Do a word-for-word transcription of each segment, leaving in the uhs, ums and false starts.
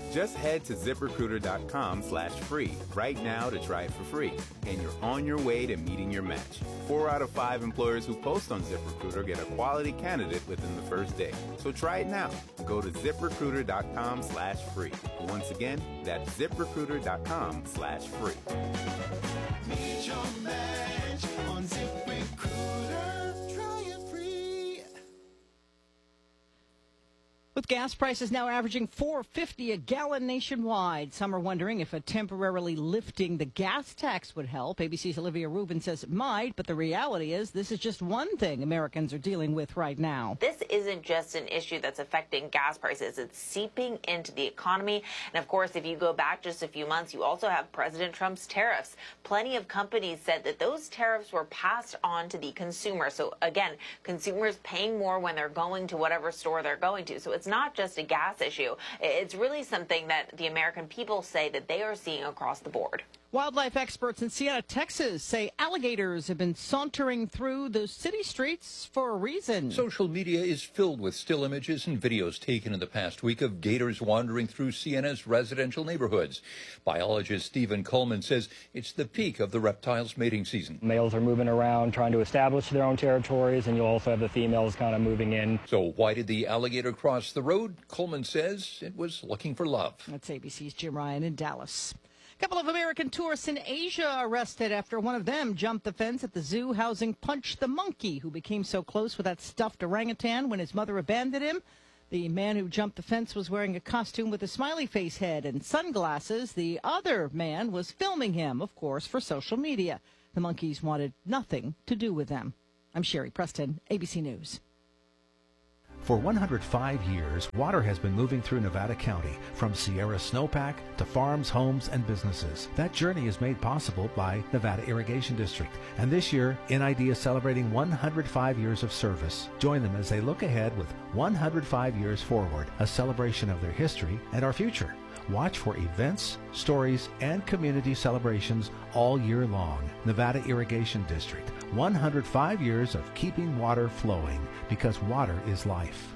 Just head to ZipRecruiter.com slash free right now to try it for free, and you're on your way to meeting your match. Four out of five employers who post on ZipRecruiter get a quality candidate within the first day. So try it now. Go to ZipRecruiter.com slash free. Once again, that's ZipRecruiter.com slash free. Meet your match on ZipRecruiter. Try it free. With gas prices now averaging four dollars and fifty cents a gallon nationwide, some are wondering if a temporarily lifting the gas tax would help. A B C's Olivia Rubin says it might, but the reality is this is just one thing Americans are dealing with right now. This isn't just an issue that's affecting gas prices. It's seeping into the economy. And of course, if you go back just a few months, you also have President Trump's tariffs. Plenty of companies said that those tariffs were passed on to the consumer. So again, consumers paying more when they're going to whatever store they're going to. So it's not just a gas issue. It's really something that the American people say that they are seeing across the board. Wildlife experts in Siena, Texas say alligators have been sauntering through the city streets for a reason. Social media is filled with still images and videos taken in the past week of gators wandering through Siena's residential neighborhoods. Biologist Stephen Coleman says it's the peak of the reptile's mating season. Males are moving around trying to establish their own territories, and you'll also have the females kind of moving in. So why did the alligator cross the road? Coleman says it was looking for love. That's A B C's Jim Ryan in Dallas. A couple of American tourists in Asia arrested after one of them jumped the fence at the zoo housing Punch the monkey, who became so close with that stuffed orangutan when his mother abandoned him. The man who jumped the fence was wearing a costume with a smiley face head and sunglasses. The other man was filming him, of course, for social media. The monkeys wanted nothing to do with them. I'm Sherry Preston, A B C News. For one hundred five years, water has been moving through Nevada County, from Sierra snowpack to farms, homes, and businesses. That journey is made possible by Nevada Irrigation District. And this year, N I D is celebrating one hundred five years of service. Join them as they look ahead with one hundred five years forward, a celebration of their history and our future. Watch for events, stories, and community celebrations all year long. Nevada Irrigation District, one hundred five years of keeping water flowing, because water is life.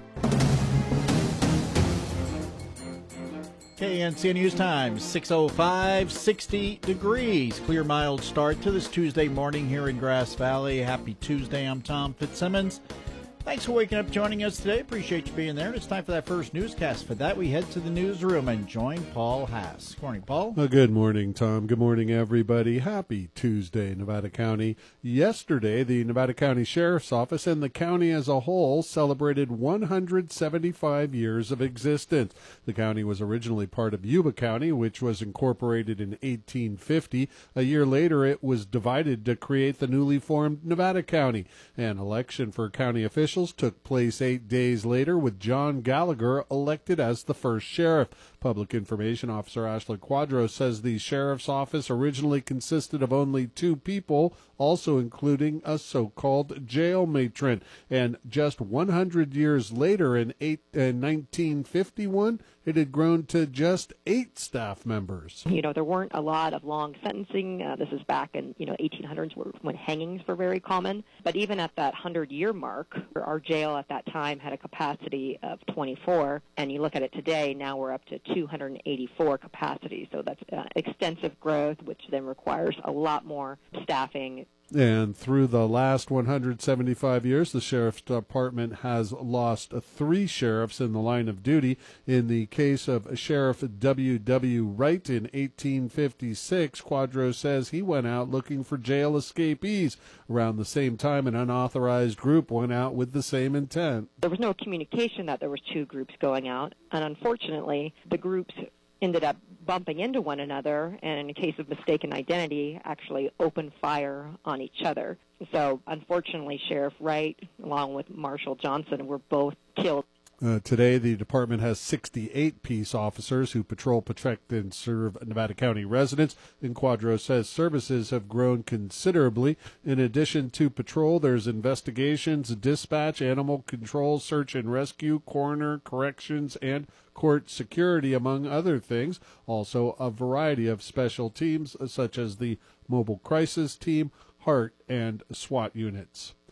K N C News Time, six oh five, sixty degrees. Clear, mild start to this Tuesday morning here in Grass Valley. Happy Tuesday. I'm Tom Fitzsimmons. Thanks for waking up, joining us today. Appreciate you being there. And it's time for that first newscast. For that, we head to the newsroom and join Paul Haas. Good morning, Paul. Well, good morning, Tom. Good morning, everybody. Happy Tuesday, Nevada County. Yesterday, the Nevada County Sheriff's Office and the county as a whole celebrated one hundred seventy-five years of existence. The county was originally part of Yuba County, which was incorporated in eighteen fifty. A year later, it was divided to create the newly formed Nevada County. An election for county officials took place eight days later, with John Gallagher elected as the first sheriff. Public Information Officer Ashley Quadros says the sheriff's office originally consisted of only two people, also including a so-called jail matron. And just one hundred years later, in, eight, in nineteen fifty-one, it had grown to just eight staff members. You know, there weren't a lot of long sentencing. Uh, this is back in, you know, eighteen hundreds when hangings were very common. But even at that hundred-year mark, our jail at that time had a capacity of twenty-four. And you look at it today, now we're up to two hundred eighty-four capacity. So that's uh, extensive growth, which then requires a lot more staffing. And through the last one hundred seventy-five years, the Sheriff's Department has lost three sheriffs in the line of duty. In the case of Sheriff W W. Wright in eighteen fifty-six, Quadros says he went out looking for jail escapees. Around the same time, an unauthorized group went out with the same intent. There was no communication that there was two groups going out, and unfortunately, the groups ended up bumping into one another, and in a case of mistaken identity, actually opened fire on each other. So, unfortunately, Sheriff Wright, along with Marshal Johnson, were both killed. Uh, today, the department has sixty-eight peace officers who patrol, protect, and serve Nevada County residents. And Quadros says services have grown considerably. In addition to patrol, there's investigations, dispatch, animal control, search and rescue, coroner, corrections, and court security, among other things. Also, a variety of special teams, such as the Mobile Crisis Team, HART, and SWAT units.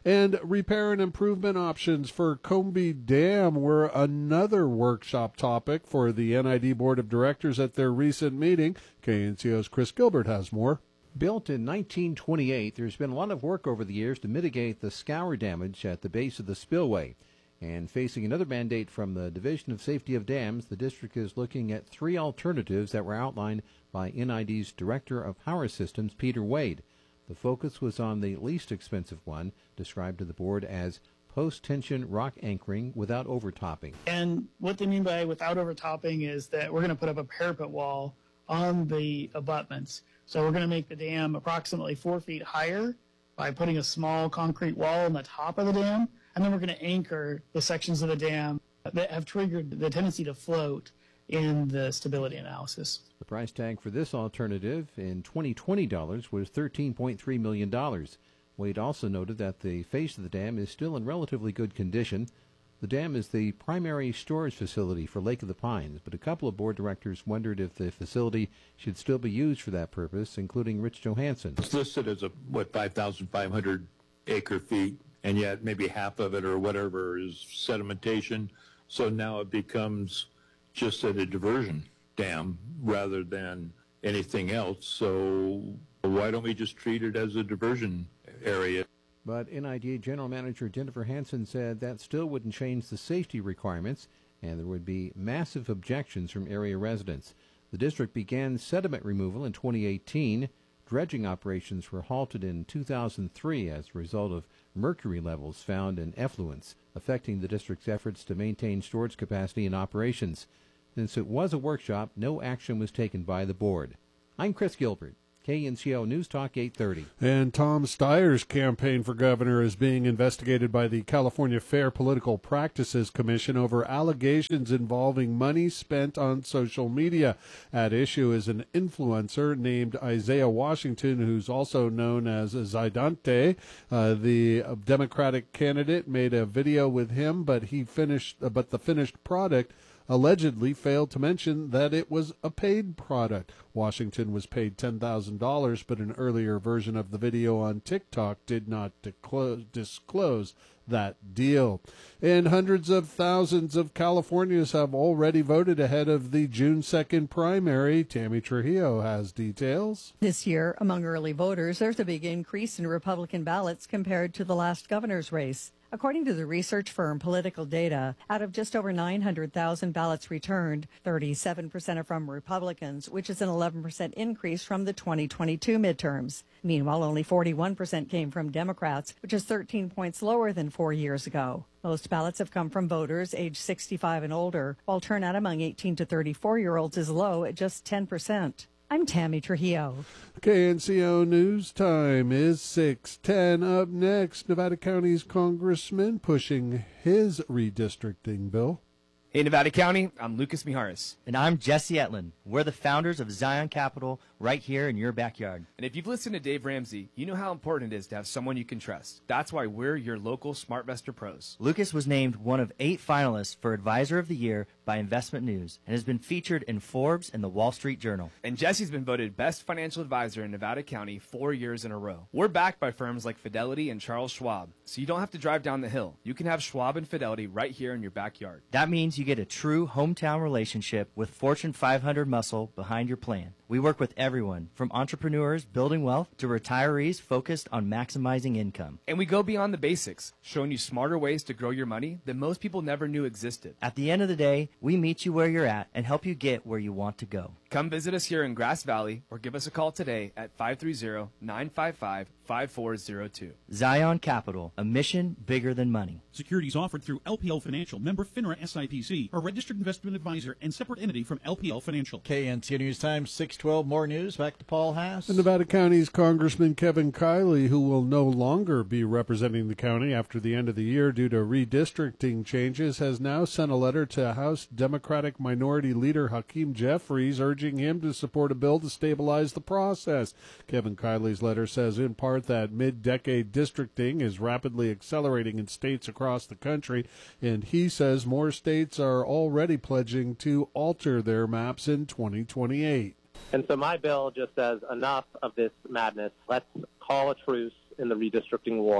And repair and improvement options for Combie Dam were another workshop topic for the N I D Board of Directors at their recent meeting. K N C O's Chris Gilbert has more. Built in nineteen twenty-eight, there's been a lot of work over the years to mitigate the scour damage at the base of the spillway. And facing another mandate from the Division of Safety of Dams, the district is looking at three alternatives that were outlined by N I D's Director of Power Systems, Peter Wade. The focus was on the least expensive one, described to the board as post-tension rock anchoring without overtopping. And what they mean by without overtopping is that we're going to put up a parapet wall on the abutments. So we're going to make the dam approximately four feet higher by putting a small concrete wall on the top of the dam, and then we're going to anchor the sections of the dam that have triggered the tendency to float in the stability analysis. The price tag for this alternative in twenty twenty dollars was thirteen point three million dollars. Wade also noted that the face of the dam is still in relatively good condition. The dam is the primary storage facility for Lake of the Pines, but a couple of board directors wondered if the facility should still be used for that purpose, including Rich Johansson. It's listed as a, what, five thousand five hundred acre feet, and yet maybe half of it or whatever is sedimentation. So now it becomes just a diversion dam rather than anything else. So why don't we just treat it as a diversion area? But N I D A General Manager Jennifer Hansen said that still wouldn't change the safety requirements, and there would be massive objections from area residents. The district began sediment removal in twenty eighteen. Dredging operations were halted in two thousand three as a result of mercury levels found in effluents, affecting the district's efforts to maintain storage capacity and operations. Since it was a workshop, no action was taken by the board. I'm Chris Gilbert, K N C O News Talk eight thirty. And Tom Steyer's campaign for governor is being investigated by the California Fair Political Practices Commission over allegations involving money spent on social media. At issue is an influencer named Isaiah Washington, who's also known as Zaidante. Uh, the Democratic candidate made a video with him, but he finished, uh, but the finished product allegedly failed to mention that it was a paid product. Washington was paid ten thousand dollars, but an earlier version of the video on TikTok did not disclose, disclose that deal. And hundreds of thousands of Californians have already voted ahead of the June second primary. Tammy Trujillo has details. This year, among early voters, there's a big increase in Republican ballots compared to the last governor's race. According to the research firm Political Data, out of just over nine hundred thousand ballots returned, thirty-seven percent are from Republicans, which is an eleven percent increase from the twenty twenty-two midterms. Meanwhile, only forty-one percent came from Democrats, which is thirteen points lower than four years ago. Most ballots have come from voters aged sixty-five and older, while turnout among eighteen to thirty-four-year-olds is low at just ten percent. I'm Tammy Trujillo. K N C O News Time is six ten. Up next, Nevada County's congressman pushing his redistricting bill. Hey, Nevada County, I'm Lucas Mijares. And I'm Jesse Etlin. We're the founders of Zion Capital right here in your backyard. And if you've listened to Dave Ramsey, you know how important it is to have someone you can trust. That's why we're your local SmartVestor pros. Lucas was named one of eight finalists for Advisor of the Year by Investment News and has been featured in Forbes and the Wall Street Journal. And Jesse's been voted Best Financial Advisor in Nevada County four years in a row. We're backed by firms like Fidelity and Charles Schwab, so you don't have to drive down the hill. You can have Schwab and Fidelity right here in your backyard. That means you get a true hometown relationship with Fortune five hundred muscle behind your plan. We work with everyone, from entrepreneurs building wealth to retirees focused on maximizing income. And we go beyond the basics, showing you smarter ways to grow your money that most people never knew existed. At the end of the day, we meet you where you're at and help you get where you want to go. Come visit us here in Grass Valley or give us a call today at five three zero, nine five five, five four zero two. Zion Capital, a mission bigger than money. Securities offered through L P L Financial, member FINRA S I P C, a registered investment advisor and separate entity from L P L Financial. K N C O News Time, six twelve. More news. Back to Paul Haas. And Nevada County's Congressman Kevin Kiley, who will no longer be representing the county after the end of the year due to redistricting changes, has now sent a letter to House Democratic Minority Leader Hakeem Jeffries urging him to support a bill to stabilize the process. Kevin Kiley's letter says in part that mid-decade districting is rapidly accelerating in states across the country, and he says more states are already pledging to alter their maps in twenty twenty-eight. And so my bill just says enough of this madness. Let's call a truce in the redistricting war.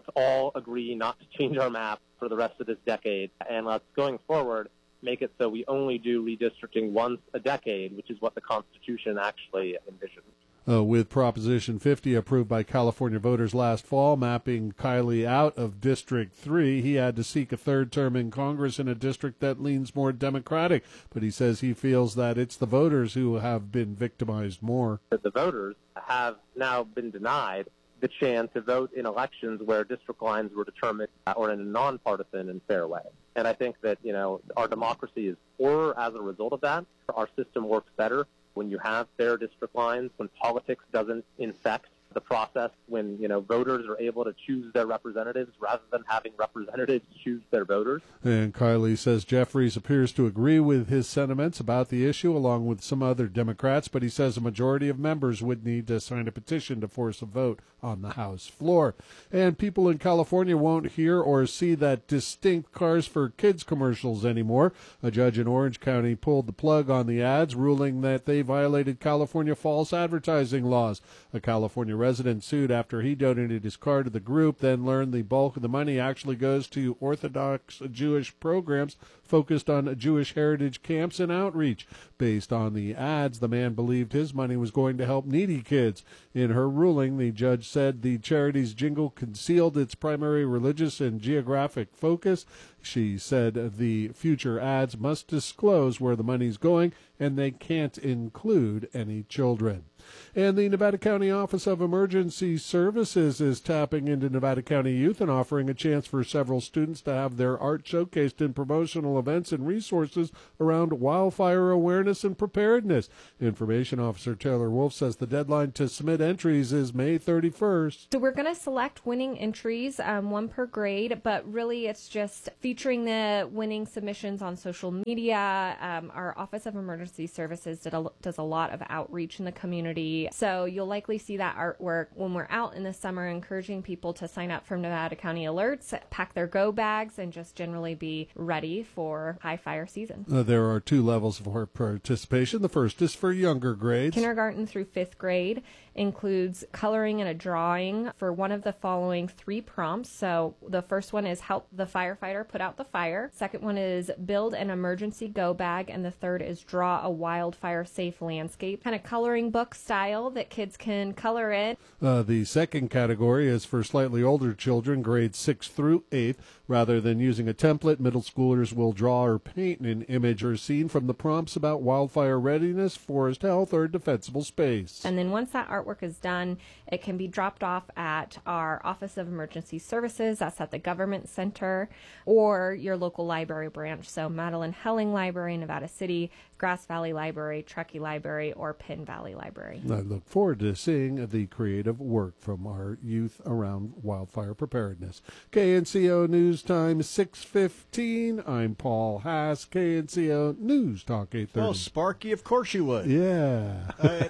Let's all agree not to change our map for the rest of this decade, and let's, going forward, make it so we only do redistricting once a decade, which is what the Constitution actually envisions. Uh, with Proposition fifty approved by California voters last fall, mapping Kiley out of District three, he had to seek a third term in Congress in a district that leans more Democratic. But he says he feels that it's the voters who have been victimized more. The voters have now been denied the chance to vote in elections where district lines were determined or in a nonpartisan and fair way. And I think that, you know, our democracy is poorer as a result of that. Our system works better when you have fair district lines, when politics doesn't infect the process, when, you know, voters are able to choose their representatives rather than having representatives choose their voters. And Kiley says Jeffries appears to agree with his sentiments about the issue, along with some other Democrats, but he says a majority of members would need to sign a petition to force a vote on the House floor. And people in California won't hear or see that distinct Cars for Kids commercials anymore. A judge in Orange County pulled the plug on the ads, ruling that they violated California false advertising laws. A California resident sued after he donated his car to the group, then learned the bulk of the money actually goes to Orthodox Jewish programs focused on Jewish heritage camps and outreach. Based on the ads, the man believed his money was going to help needy kids. In her ruling, the judge said the charity's jingle concealed its primary religious and geographic focus. She said the future ads must disclose where the money's going, and they can't include any children. And the Nevada County Office of Emergency Services is tapping into Nevada County youth and offering a chance for several students to have their art showcased in promotional events and resources around wildfire awareness and preparedness. Information Officer Taylor Wolf says the deadline to submit entries is May thirty-first. So we're going to select winning entries, um, one per grade, but really it's just featuring the winning submissions on social media. Um, our Office of Emergency Services did a, does a lot of outreach in the community. So you'll likely see that artwork when we're out in the summer, encouraging people to sign up for Nevada County Alerts, pack their go bags, and just generally be ready for high fire season. Uh, there are two levels of participation. The first is for younger grades. Kindergarten through fifth grade includes coloring and a drawing for one of the following three prompts. So the first one is help the firefighter put out the fire. Second one is build an emergency go bag. And the third is draw a wildfire safe landscape. Kind of coloring book style that kids can color in. Uh, the second category is for slightly older children, grades six through eight. Rather than using a template, middle schoolers will draw or paint an image or scene from the prompts about wildfire readiness, forest health, or defensible space. And then once that artwork is done, it can be dropped off at our Office of Emergency Services. That's at the Government Center, or your local library branch. So Madeline Helling Library in Nevada City, Grass Valley Library, Truckee Library, or Penn Valley Library. I look forward to seeing the creative work from our youth around wildfire preparedness. K N C O News Time six fifteen. I'm Paul Haas, K N C O News Talk eight thirty. Well, Sparky, of course you would. Yeah.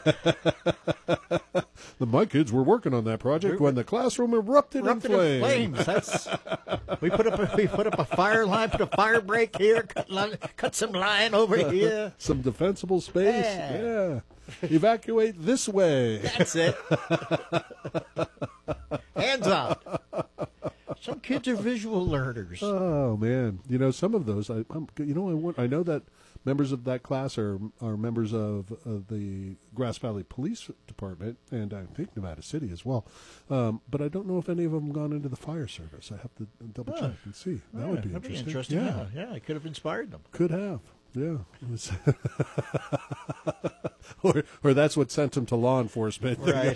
the, my kids were working on that project when the classroom erupted, erupted in flames. In flames. That's, we put up a, we put up a fire line, put a fire break here, cut, line, cut some line over here. Some defensible space. Yeah. yeah. Evacuate this way. That's it. Hands out. Some kids are visual learners. Oh man, you know some of those. I, I'm, you know, I want. I know that members of that class are are members of, of the Grass Valley Police Department, and I think Nevada City as well. Um, but I don't know if any of them gone into the fire service. I have to double check oh. and see. That oh, would be that'd interesting. Be interesting. Yeah, yeah, yeah. It could have inspired them. Could have. Yeah. or, or that's what sent him to law enforcement. Right.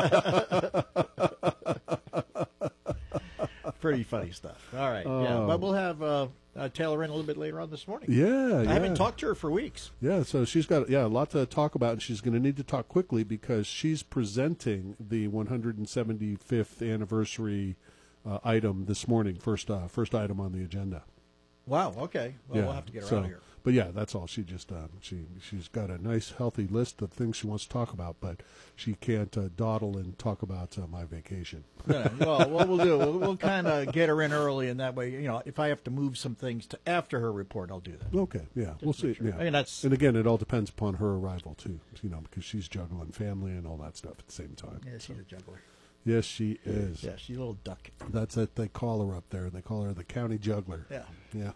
Pretty funny stuff. All right. Oh. Yeah. But we'll have uh, uh, Taylor in a little bit later on this morning. Yeah. I yeah. haven't talked to her for weeks. Yeah. So she's got yeah a lot to talk about, and she's going to need to talk quickly because she's presenting the one hundred seventy-fifth anniversary uh, item this morning. First, uh, first item on the agenda. Wow. Okay. Well, yeah. we'll have to get her so, out of here. But yeah, that's all. She just uh, she she's got a nice healthy list of things she wants to talk about, but she can't uh, dawdle and talk about uh, my vacation. Yeah, well, what we'll do, we'll, we'll kind of get her in early, and that way, you know, if I have to move some things to after her report, I'll do that. Okay, yeah, just we'll see. Sure. Yeah, I mean, that's and again, it all depends upon her arrival too. You know, because she's juggling family and all that stuff at the same time. Yeah, she's so. a juggler. Yes, she is. Yeah, she's a little duck. That's what they call her up there. They call her the county juggler. Yeah.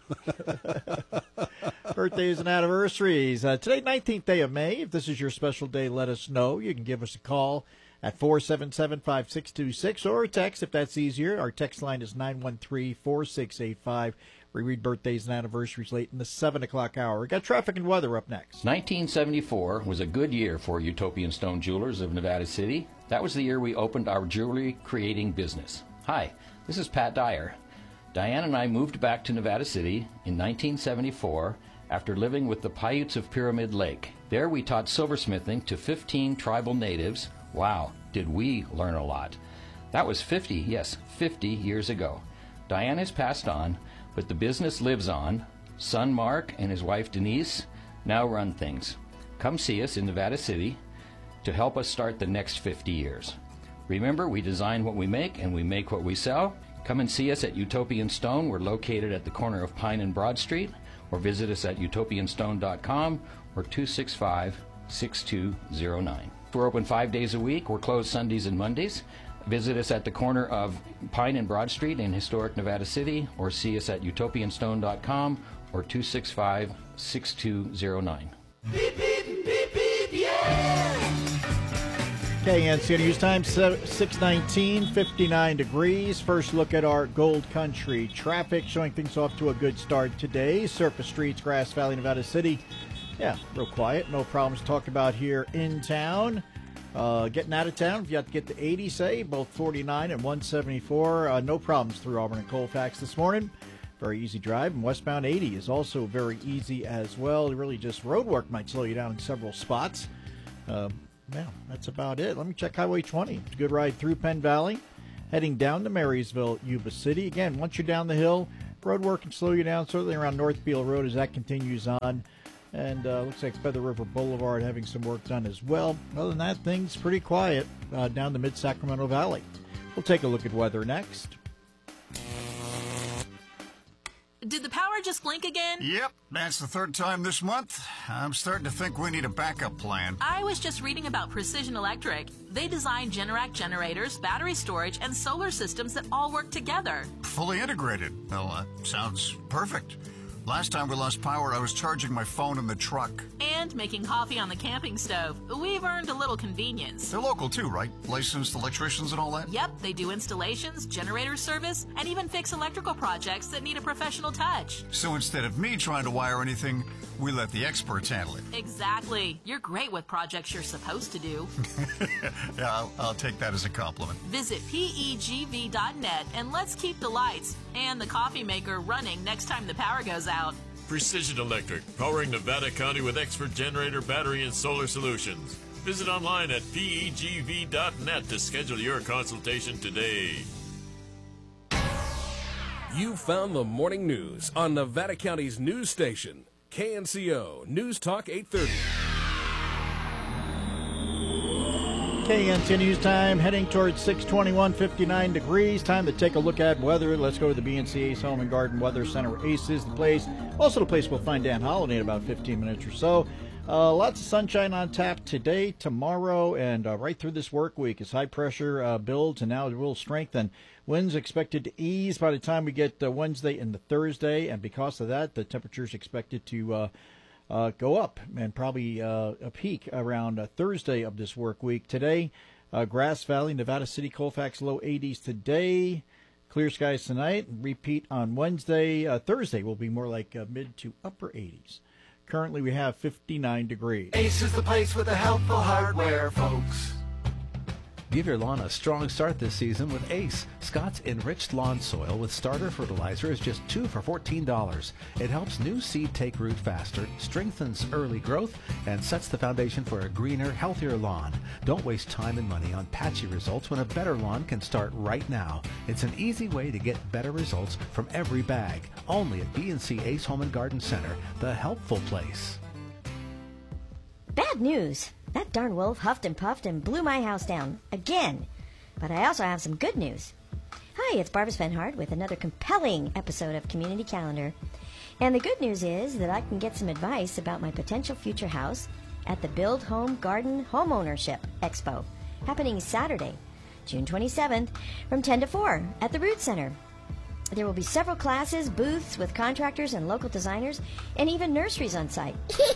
Yeah. Birthdays and anniversaries. Uh, today, nineteenth day of May. If this is your special day, let us know. You can give us a call at four seven seven, five six two six or a text if that's easier. Our text line is nine one three, four six eight five. We read birthdays and anniversaries late in the seven o'clock hour. We got traffic and weather up next. nineteen seventy-four was a good year for Utopian Stone Jewelers of Nevada City. That was the year we opened our jewelry creating business. Hi, this is Pat Dyer. Diane and I moved back to Nevada City in nineteen seventy-four after living with the Paiutes of Pyramid Lake. There we taught silversmithing to fifteen tribal natives. Wow, did we learn a lot. That was fifty, yes, fifty years ago. Diane has passed on, but the business lives on. Son Mark and his wife Denise now run things. Come see us in Nevada City to help us start the next fifty years. Remember, we design what we make and we make what we sell. Come and see us at Utopian Stone. We're located at the corner of Pine and Broad Street, or visit us at utopian stone dot com or two six five, six two zero nine. We're open five days a week. We're closed Sundays and Mondays. Visit us at the corner of Pine and Broad Street in historic Nevada City, or see us at utopian stone dot com or two six five, six two zero nine. Beep, beep, beep, beep, yeah! K N C News Time, six nineteen, fifty-nine degrees. First look at our Gold Country traffic, showing things off to a good start today. Surface streets, Grass Valley, Nevada City. Yeah, real quiet. No problems to talk about here in town. Uh, getting out of town, if you have to get to eighty, say, both forty-nine and one seventy-four. Uh, no problems through Auburn and Colfax this morning. Very easy drive. And westbound eighty is also very easy as well. Really just road work might slow you down in several spots. Uh, yeah, that's about it. Let me check Highway twenty. It's a good ride through Penn Valley. Heading down to Marysville, Yuba City. Again, once you're down the hill, road work can slow you down, certainly around North Beale Road as that continues on. And uh, looks like Feather River Boulevard having some work done as well. Other than that, things pretty quiet uh, down the mid-Sacramento Valley. We'll take a look at weather next. Did the power just blink again? Yep, that's the third time this month. I'm starting to think we need a backup plan. I was just reading about Precision Electric. They design Generac generators, battery storage, and solar systems that all work together. Fully integrated. Well, uh, sounds perfect. Last time we lost power, I was charging my phone in the truck. And making coffee on the camping stove. We've earned a little convenience. They're local too, right? Licensed electricians and all that? Yep, they do installations, generator service, and even fix electrical projects that need a professional touch. So instead of me trying to wire anything, we let the experts handle it. Exactly. You're great with projects you're supposed to do. Yeah, I'll, I'll take that as a compliment. Visit P E G V dot net and let's keep the lights and the coffee maker running next time the power goes out. Precision Electric, powering Nevada County with expert generator, battery, and solar solutions. Visit online at P E G V dot net to schedule your consultation today. You found the morning news on Nevada County's news station, K N C O News Talk eight thirty. K N C News Time, heading towards six twenty-one, fifty-nine degrees. Time to take a look at weather. Let's go to the B N C Ace Home and Garden Weather Center, where Ace is the place. Also the place we'll find Dan Holiday in about fifteen minutes or so. Uh, lots of sunshine on tap today, tomorrow, and uh, right through this work week as high pressure uh, builds and now it will strengthen. Winds expected to ease by the time we get uh, Wednesday and the Thursday, and because of that, the temperatures expected to uh, uh, go up and probably uh, a peak around uh, Thursday of this work week. Today, uh, Grass Valley, Nevada City, Colfax, low eighties today. Clear skies tonight. Repeat on Wednesday. Uh, Thursday will be more like uh, mid to upper eighties. Currently, we have fifty-nine degrees. Ace is the place with the helpful hardware, folks. Give your lawn a strong start this season with Ace. Scott's enriched lawn soil with starter fertilizer is just two for fourteen dollars. It helps new seed take root faster, strengthens early growth, and sets the foundation for a greener, healthier lawn. Don't waste time and money on patchy results when a better lawn can start right now. It's an easy way to get better results from every bag. Only at B and C Ace Home and Garden Center, the helpful place. Bad news. That darn wolf huffed and puffed and blew my house down. Again. But I also have some good news. Hi, it's Barbara Svenhard with another compelling episode of Community Calendar. And the good news is that I can get some advice about my potential future house at the Build Home Garden Homeownership Expo, happening Saturday, June twenty-seventh, from ten to four at the Root Center. There will be several classes, booths with contractors and local designers, and even nurseries on site.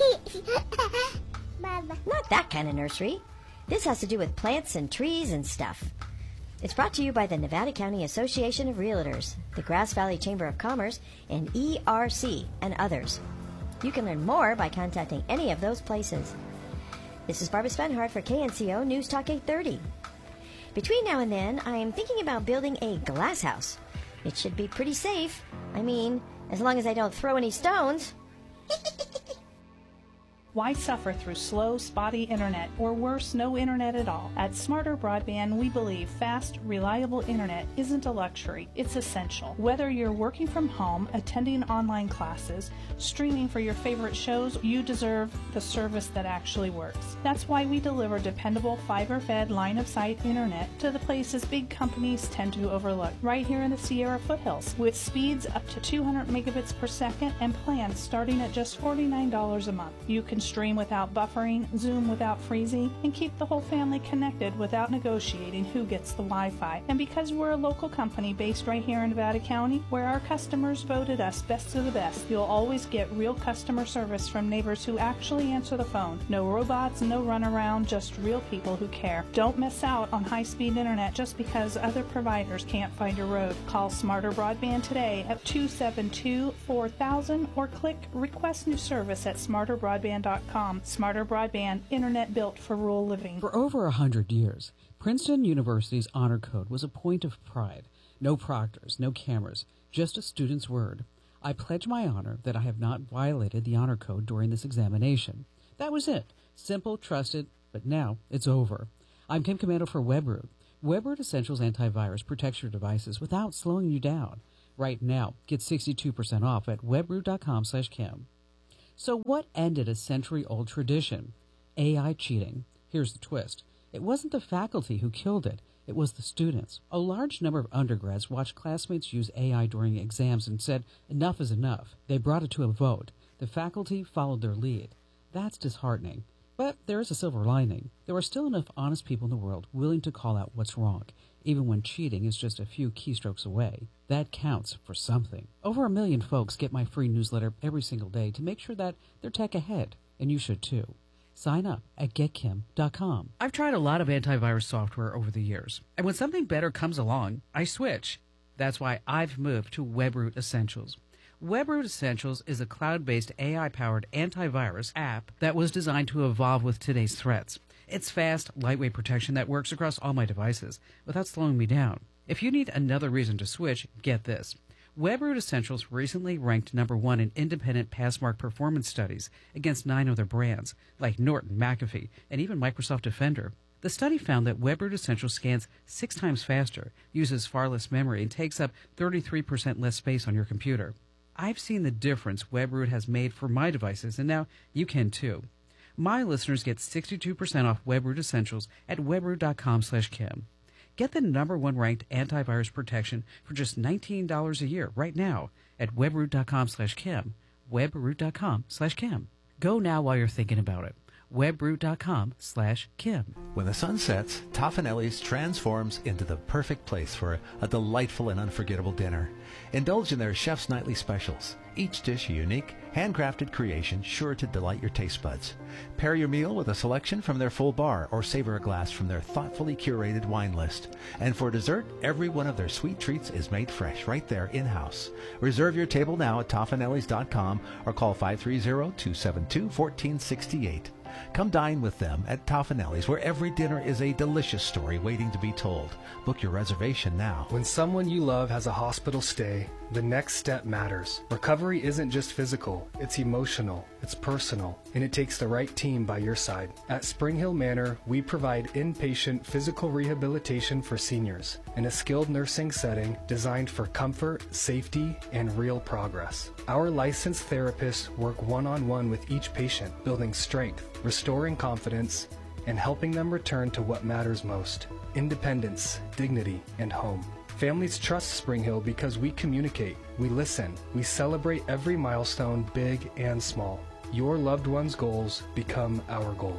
Not that kind of nursery. This has to do with plants and trees and stuff. It's brought to you by the Nevada County Association of Realtors, the Grass Valley Chamber of Commerce, and E R C, and others. You can learn more by contacting any of those places. This is Barbara Spenhart for K N C O News Talk eight thirty. Between now and then, I am thinking about building a glass house. It should be pretty safe. I mean, as long as I don't throw any stones. Why suffer through slow, spotty internet, or worse, no internet at all? At Smarter Broadband, we believe fast, reliable internet isn't a luxury, it's essential. Whether you're working from home, attending online classes, streaming for your favorite shows, you deserve the service that actually works. That's why we deliver dependable, fiber-fed, line-of-sight internet to the places big companies tend to overlook, right here in the Sierra foothills, with speeds up to two hundred megabits per second and plans starting at just forty-nine dollars a month. You can stream without buffering, Zoom without freezing, and keep the whole family connected without negotiating who gets the Wi-Fi. And because we're a local company based right here in Nevada County, where our customers voted us best of the best, you'll always get real customer service from neighbors who actually answer the phone. No robots, no runaround, just real people who care. Don't miss out on high-speed internet just because other providers can't find a road. Call Smarter Broadband today at two seven two, four thousand or click Request New Service at smarter broadband dot com. Smarter Broadband, internet built for rural living. For over a hundred years, Princeton University's honor code was a point of pride. No proctors, no cameras, just a student's word. I pledge my honor that I have not violated the honor code during this examination. That was it. Simple, trusted, but now it's over. I'm Kim Commando for WebRoot. WebRoot Essentials Antivirus protects your devices without slowing you down. Right now, get sixty-two percent off at webroot dot com slash Kim. So what ended a century-old tradition? A I cheating. Here's the twist. It wasn't the faculty who killed it. It was the students. A large number of undergrads watched classmates use A I during exams and said, enough is enough. They brought it to a vote. The faculty followed their lead. That's disheartening. But there is a silver lining. There are still enough honest people in the world willing to call out what's wrong, even when cheating is just a few keystrokes away. That counts for something. Over a million folks get my free newsletter every single day to make sure that they're tech ahead, and you should too. Sign up at get kim dot com. I've tried a lot of antivirus software over the years, and when something better comes along, I switch. That's why I've moved to WebRoot Essentials. WebRoot Essentials is a cloud-based A I-powered antivirus app that was designed to evolve with today's threats. It's fast, lightweight protection that works across all my devices without slowing me down. If you need another reason to switch, get this. WebRoot Essentials recently ranked number one in independent Passmark performance studies against nine other brands, like Norton, McAfee, and even Microsoft Defender. The study found that WebRoot Essentials scans six times faster, uses far less memory, and takes up thirty-three percent less space on your computer. I've seen the difference WebRoot has made for my devices, and now you can too. My listeners get sixty-two percent off WebRoot Essentials at webroot dot com slash Kim. Get the number one ranked antivirus protection for just nineteen dollars a year right now at webroot dot com slash Kim. webroot dot com slash Kim. Go now while you're thinking about it. webroot dot com slash Kim. When the sun sets, Toffanelli's transforms into the perfect place for a delightful and unforgettable dinner. Indulge in their chef's nightly specials. Each dish a unique, handcrafted creation sure to delight your taste buds. Pair your meal with a selection from their full bar or savor a glass from their thoughtfully curated wine list. And for dessert, every one of their sweet treats is made fresh right there in-house. Reserve your table now at toffanellis dot com or call five three zero, two seven two, one four six eight. Come dine with them at Toffanelli's, where every dinner is a delicious story waiting to be told. Book your reservation now. When someone you love has a hospital stay, the next step matters. Recovery isn't just physical, it's emotional, it's personal, and it takes the right team by your side. At Spring Hill Manor, we provide inpatient physical rehabilitation for seniors in a skilled nursing setting designed for comfort, safety, and real progress. Our licensed therapists work one-on-one with each patient, building strength, restoring confidence, and helping them return to what matters most: independence, dignity, and home. Families trust Spring Hill because we communicate, we listen, we celebrate every milestone, big and small. Your loved one's goals become our goals.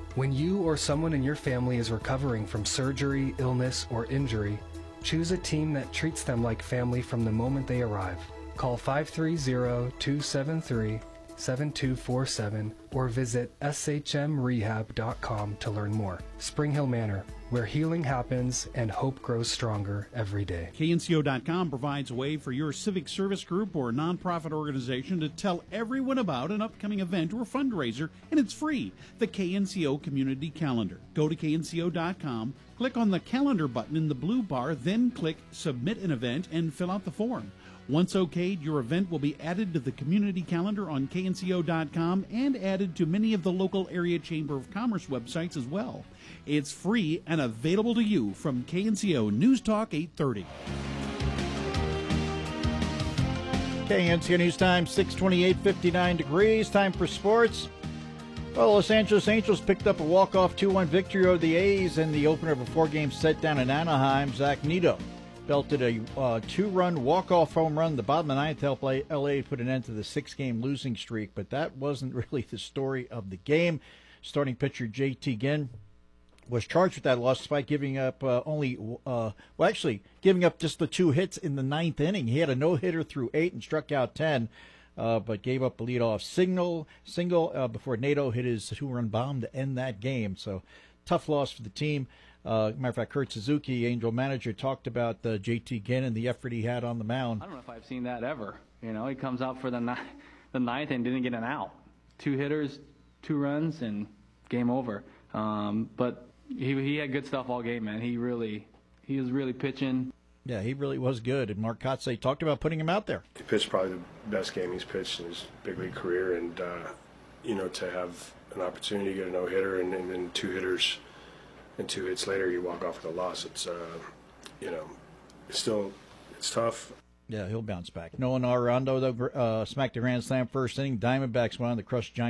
When you or someone in your family is recovering from surgery, illness, or injury, choose a team that treats them like family from the moment they arrive. Call five three zero, two seven three, seven two four seven or visit s h m rehab dot com to learn more. Spring Hill Manor, where healing happens and hope grows stronger every day. K N C O dot com provides a way for your civic service group or nonprofit organization to tell everyone about an upcoming event or fundraiser, and it's free. The K N C O Community Calendar. Go to K N C O dot com, click on the calendar button in the blue bar, then click Submit an Event and fill out the form. Once okayed, your event will be added to the community calendar on K N C O dot com and added to many of the local area Chamber of Commerce websites as well. It's free and available to you from K N C O News Talk eight thirty. K N C O News Time, six twenty-eight, fifty-nine degrees. Time for sports. Well, Los Angeles Angels picked up a walk-off two one victory over the A's in the opener of a four-game set down in Anaheim. Zach Neto belted a uh, two-run walk-off home run. The bottom of the ninth helped L A put an end to the six-game losing streak, but that wasn't really the story of the game. Starting pitcher J T Ginn was charged with that loss despite giving up uh, only, uh, well, actually, giving up just the two hits in the ninth inning. He had a no-hitter through eight and struck out ten, uh, but gave up a leadoff signal, single uh, before Nato hit his two-run bomb to end that game. So, tough loss for the team. Uh, matter of fact, Kurt Suzuki, Angel manager, talked about uh, J T Ginn and the effort he had on the mound. I don't know if I've seen that ever. You know, he comes out for the, ni- the ninth and didn't get an out. Two hitters, two runs, and game over. Um, but he he had good stuff all game, man. He really he was really pitching. Yeah, he really was good. And Mark Kotze talked about putting him out there. He pitched probably the best game he's pitched in his big league career, and uh, you know, to have an opportunity to get a no hitter and, and then two hitters. And two hits later, you walk off with a loss. It's, uh, you know, it's still, it's tough. Yeah, he'll bounce back. Nolan Arenado, though, uh, smacked a grand slam first inning. Diamondbacks went on to crush Giants.